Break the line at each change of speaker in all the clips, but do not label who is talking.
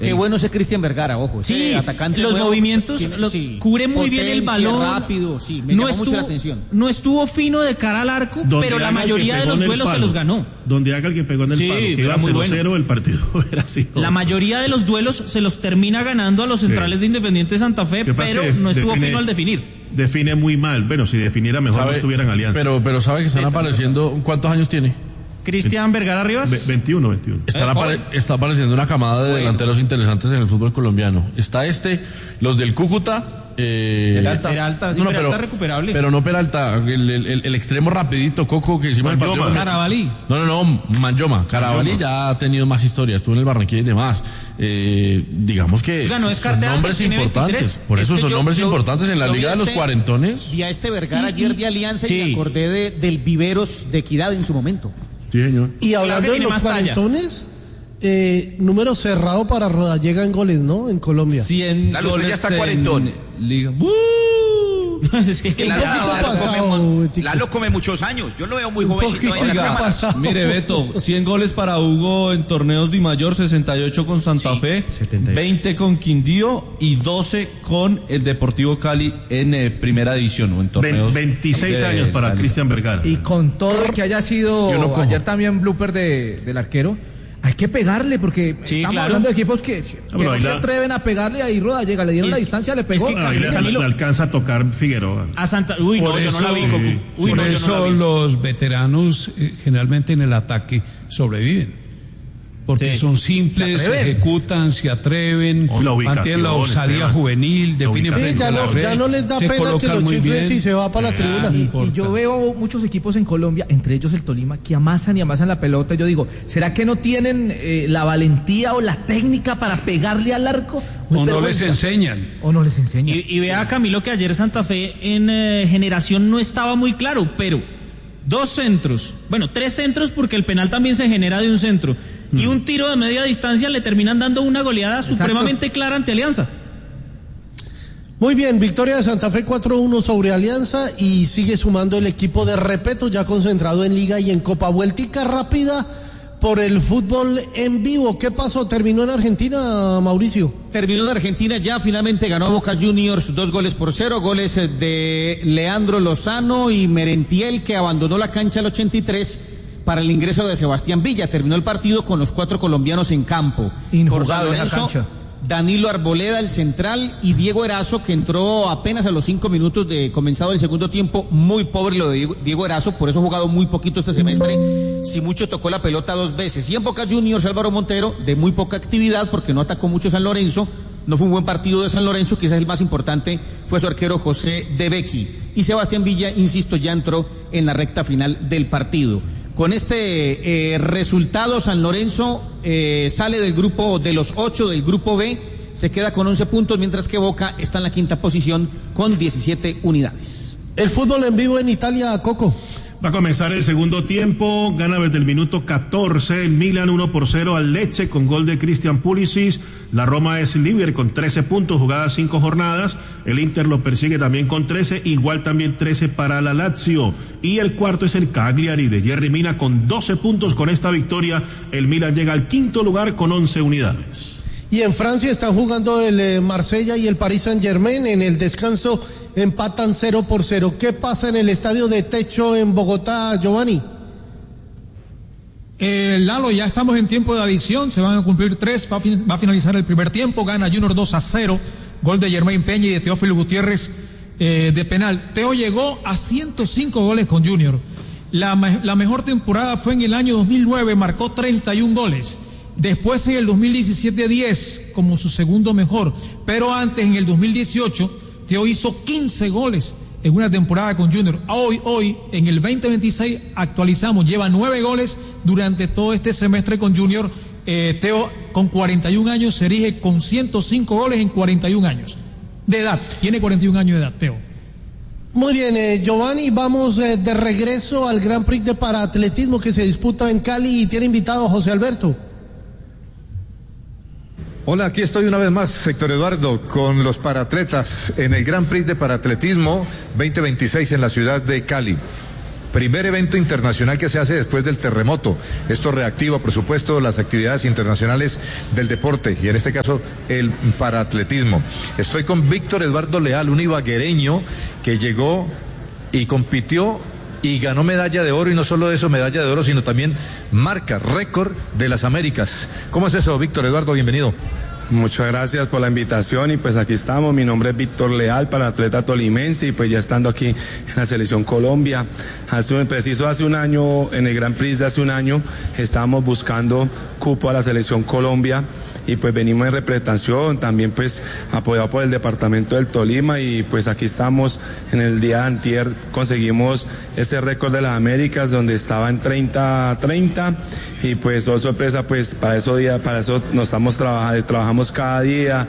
Qué bueno ese Cristian Vergara, ojo.
Sí,
atacante
los
nuevo,
movimientos, cubre muy bien el balón.
Rápido, sí, me llamó mucho la atención.
No estuvo fino de cara al arco, pero la mayoría de los duelos se los ganó.
Donde haga el que pegó en el palo, que iba 0-0, el partido era así.
La mayoría de los duelos se los termina ganando a los centrales de Independiente Santa Fe, pero no estuvo fino al definir.
Define muy mal. Bueno, si definiera mejor no estuviera en Alianza.
Pero sabe que están apareciendo. ¿Cuántos años tiene?
Cristian Vergara Rivas.
21.
Está apareciendo una camada de delanteros interesantes en el fútbol colombiano. Está los del Cúcuta.
Peralta, sí, Peralta recuperable.
Pero no Peralta, el extremo rapidito, Coco, que hicimos el partido.
Carabalí.
No, Manjoma. Carabalí ya ha tenido más historia, estuvo en el Barranquilla y demás. Digamos que son nombres importantes. Por eso son nombres importantes en la Liga de los Cuarentones.
Vi a Vergara ayer de Alianza y me acordé del Viveros de Equidad en su momento.
Sí, señor.
Y hablando de los cuarentones, número cerrado para Rodallega en goles, ¿no? En Colombia.
100
Lalo,
goles
ya está cuarentón.
Liga.
Es que Lalo come muchos años. Yo lo veo muy jovencito.
Mire, Beto, 100 goles para Hugo en torneos de mayor, 68 con Santa Fe, 20 con Quindío y 12 con el Deportivo Cali en primera división o en torneos.
26 años para Cristian Vergara.
Y con todo que haya sido ayer también blooper del arquero, hay que pegarle porque estamos hablando de equipos que no se atreven a pegarle. Ahí Rodallega le dieron la distancia, le pegó.
Le alcanza a tocar Figueroa.
A Santa. Uy, no, yo no la vi, Coco.
Por eso los veteranos generalmente en el ataque sobreviven. Porque son simples, ejecutan, se atreven, mantienen la osadía juvenil, definen frente a la red.
Ya no les da pena que los chifles y se va para la tribuna.
Y yo veo muchos equipos en Colombia, entre ellos el Tolima, que amasan la pelota. Y yo digo, ¿será que no tienen la valentía o la técnica para pegarle al arco?
O no les enseñan.
Y vea, Camilo, que ayer Santa Fe en generación no estaba muy claro, pero 3 centros, porque el penal también se genera de un centro, y un tiro de media distancia le terminan dando una goleada supremamente clara ante Alianza.
Muy bien, victoria de Santa Fe 4-1 sobre Alianza y sigue sumando el equipo de Repeto, ya concentrado en Liga y en Copa. Vueltica rápida por el fútbol en vivo. ¿Qué pasó? ¿Terminó en Argentina, Mauricio?
Terminó en Argentina, ya finalmente ganó Boca Juniors 2-0, goles de Leandro Lozano y Merentiel, que abandonó la cancha al 83 para el ingreso de Sebastián Villa. Terminó el partido con los 4 colombianos en campo.
Injugado en la cancha.
Danilo Arboleda, el central, y Diego Erazo, que entró apenas a los 5 minutos de comenzado el segundo tiempo. Muy pobre lo de Diego Erazo, por eso ha jugado muy poquito este semestre. Si mucho tocó la pelota 2 veces. Y en Boca Juniors, Álvaro Montero, de muy poca actividad, porque no atacó mucho San Lorenzo. No fue un buen partido de San Lorenzo, quizás el más importante fue su arquero José De Becchi. Y Sebastián Villa, insisto, ya entró en la recta final del partido. Con este resultado, San Lorenzo sale del grupo de los 8 del grupo B, se queda con 11 puntos, mientras que Boca está en la 5ª posición con 17 unidades.
El fútbol en vivo en Italia, Coco.
Va a comenzar el segundo tiempo, gana desde el minuto 14 el Milan 1-0 al Lecce con gol de Christian Pulisic. La Roma es líder con 13 puntos, jugadas 5 jornadas. El Inter lo persigue también con 13, igual también 13 para la Lazio. Y el cuarto es el Cagliari de Jerry Mina con 12 puntos. Con esta victoria, el Milan llega al 5º lugar con 11 unidades.
Y en Francia están jugando el Marsella y el Paris Saint-Germain. En el descanso empatan 0-0. ¿Qué pasa en el estadio de Techo en Bogotá, Giovanni?
Lalo, ya estamos en tiempo de adición, se van a cumplir 3, va a finalizar el primer tiempo, gana Junior 2-0, gol de Germain Peña y de Teófilo Gutiérrez de penal. Teo llegó a 105 goles con Junior. La mejor temporada fue en el año 2009, marcó 31 goles. Después en el 2017 10 como su segundo mejor, pero antes en el 2018 Teo hizo 15 goles en una temporada con Junior. Hoy en el 2026 actualizamos, lleva 9 goles durante todo este semestre con Junior. Teo con 41 años se erige con 105 goles en 41 años de edad, tiene 41 años de edad Teo.
Muy bien, Giovanni, vamos de regreso al Grand Prix de Paraatletismo que se disputa en Cali y tiene invitado a José Alberto.
Hola, aquí estoy una vez más, Héctor Eduardo, con los paraatletas en el Grand Prix de Paraatletismo 2026 en la ciudad de Cali. primer evento internacional que se hace después del terremoto. Esto reactiva, por supuesto, las actividades internacionales del deporte y en este caso el paraatletismo. Estoy con Víctor Eduardo Leal, un ibaguereño que llegó y compitió y ganó medalla de oro, y no solo eso, medalla de oro, sino también marca, récord de las Américas. ¿Cómo es eso, Víctor Eduardo? Bienvenido.
Muchas gracias por la invitación y pues aquí estamos. Mi nombre es Víctor Leal, paratleta tolimense, y pues ya estando aquí en la selección Colombia. Hace un año, en el Gran Prix de hace un año, estábamos buscando cupo a la selección Colombia y pues venimos en representación, también pues apoyado por el departamento del Tolima, y pues aquí estamos. En el día de antier conseguimos ese récord de las Américas donde estaba en 30-30 y pues oh sorpresa, pues para eso nos estamos trabajamos cada día,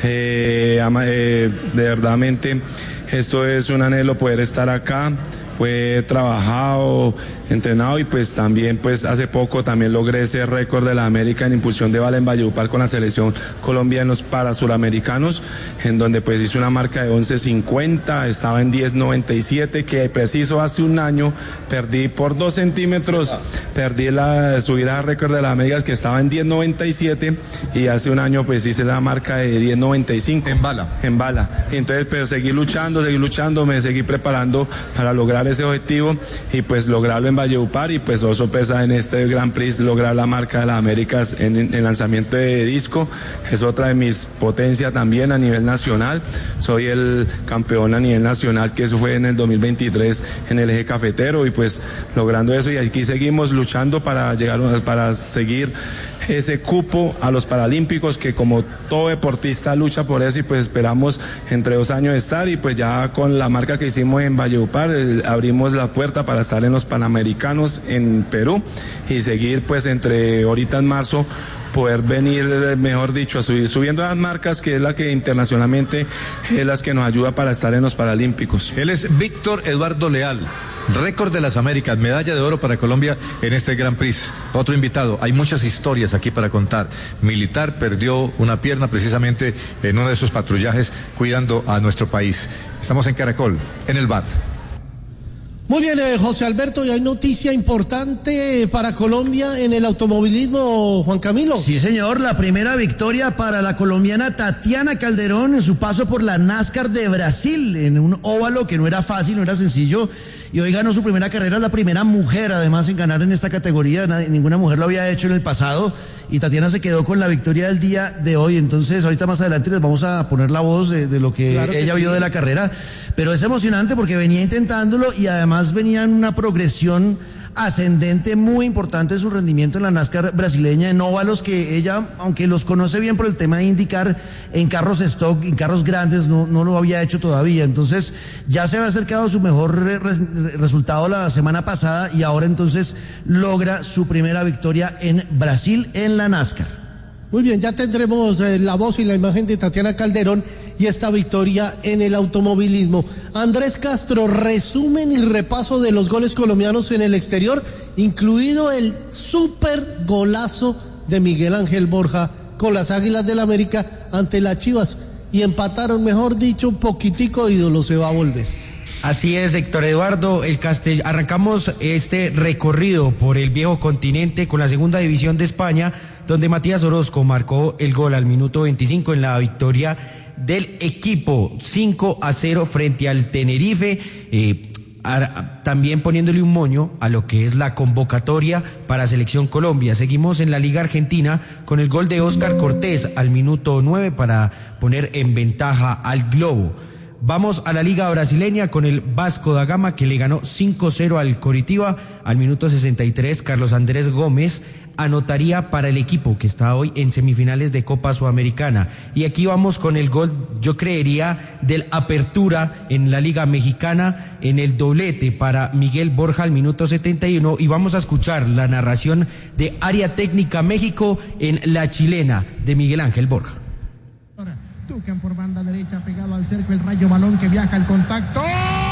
de verdadmente esto es un anhelo poder estar acá. Fue trabajado, entrenado, y pues también pues hace poco también logré ese récord de la América en impulsión de bala en Valledupar con la selección Colombia en los parasuramericanos, en donde pues hice una marca de 11.50, estaba en 10.97, que preciso hace un año perdí por 2 centímetros, perdí la subida al récord de las Américas que estaba en 10.97, y hace un año pues hice la marca de 10.95. En bala. Y entonces pero seguí luchando, me seguí preparando para lograr ese objetivo y pues lograrlo en Valledupar, y pues oh sorpresa, en este Gran Prix lograr la marca de las Américas en el lanzamiento de disco. Es otra de mis potencias también a nivel nacional. Soy el campeón a nivel nacional, que eso fue en el 2023 en el eje cafetero, y pues logrando eso, y aquí seguimos luchando para seguir ese cupo a los Paralímpicos, que como todo deportista lucha por eso, y pues esperamos entre 2 años estar, y pues ya con la marca que hicimos en Valledupar abrimos la puerta para estar en los Panamericanos en Perú y seguir pues entre ahorita en marzo poder venir, mejor dicho, a subir subiendo las marcas, que es la que internacionalmente es las que nos ayuda para estar en los Paralímpicos.
Él es Víctor Eduardo Leal, récord de las Américas, medalla de oro para Colombia en este Gran Prix. Otro invitado, hay muchas historias aquí para contar. Militar perdió una pierna precisamente en uno de sus patrullajes cuidando a nuestro país. Estamos en Caracol, en el bar.
Muy bien, José Alberto, y hay noticia importante para Colombia en el automovilismo, Juan Camilo.
Sí, señor, la primera victoria para la colombiana Tatiana Calderón en su paso por la NASCAR de Brasil, en un óvalo que no era fácil, no era sencillo, y hoy ganó su primera carrera, la primera mujer además en ganar en esta categoría. Ninguna mujer lo había hecho en el pasado, y Tatiana se quedó con la victoria del día de hoy. Entonces ahorita más adelante les vamos a poner la voz de lo que ella vio de la carrera, pero es emocionante porque venía intentándolo y además venía en una progresión ascendente muy importante su rendimiento en la NASCAR brasileña, en óvalos que ella, aunque los conoce bien por el tema de IndyCar, en carros stock, en carros grandes, no lo había hecho todavía. Entonces ya se había acercado a su mejor resultado la semana pasada, y ahora entonces logra su primera victoria en Brasil en la NASCAR.
Muy bien, ya tendremos la voz y la imagen de Tatiana Calderón y esta victoria en el automovilismo. Andrés Castro, resumen y repaso de los goles colombianos en el exterior, incluido el super golazo de Miguel Ángel Borja con las Águilas del América ante las Chivas, y empataron, mejor dicho, poquitico ídolo se va a volver.
Así es, Héctor Eduardo, arrancamos este recorrido por el viejo continente con la segunda división de España, donde Matías Orozco marcó el gol al minuto 25 en la victoria del equipo 5-0 frente al Tenerife, también poniéndole un moño a lo que es la convocatoria para Selección Colombia. Seguimos en la Liga Argentina con el gol de Óscar Cortés al minuto 9 para poner en ventaja al Globo. Vamos a la Liga Brasileña con el Vasco da Gama, que le ganó 5-0 al Coritiba. Al minuto 63, Carlos Andrés Gómez anotaría para el equipo que está hoy en semifinales de Copa Sudamericana. Y aquí vamos con el gol, yo creería, del Apertura en la Liga Mexicana, en el doblete para Miguel Borja al minuto 71, y vamos a escuchar la narración de Área Técnica México en La Chilena de Miguel Ángel Borja.
Tucan por banda derecha, pegado al cerco, el rayo balón que viaja al contacto.